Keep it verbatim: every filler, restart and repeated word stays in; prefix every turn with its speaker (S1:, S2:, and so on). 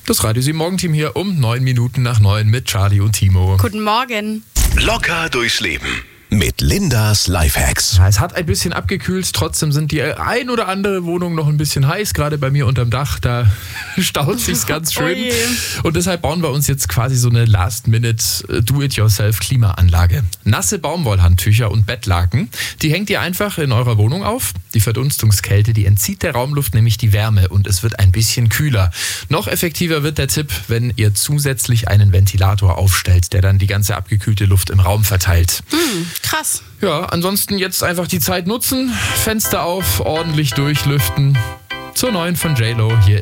S1: Das Radio sieben Morgenteam hier um neun Minuten nach neun mit Charlie und Timo.
S2: Guten Morgen.
S3: Locker durchs Leben mit Lindas Lifehacks.
S1: Ja, es hat ein bisschen abgekühlt, trotzdem sind die ein oder andere Wohnung noch ein bisschen heiß, gerade bei mir unterm Dach, da staut sich's ganz schön.
S2: Oje.
S1: Und deshalb bauen wir uns jetzt quasi so eine Last-Minute-Do-it-yourself-Klimaanlage. Nasse Baumwollhandtücher und Bettlaken, die hängt ihr einfach in eurer Wohnung auf. Die Verdunstungskälte, die entzieht der Raumluft nämlich die Wärme und es wird ein bisschen kühler. Noch effektiver wird der Tipp, wenn ihr zusätzlich einen Ventilator aufstellt, der dann die ganze abgekühlte Luft im Raum verteilt.
S2: Hm, krass.
S1: Ja, ansonsten jetzt einfach die Zeit nutzen, Fenster auf, ordentlich durchlüften. Zur neuen von J-Lo hier.